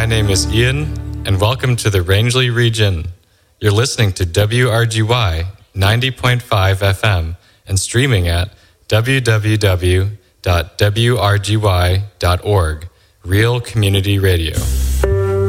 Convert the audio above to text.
My name is Ian, and welcome to the Rangeley region. You're listening to WRGY 90.5 FM and streaming at www.wrgy.org, Real Community Radio.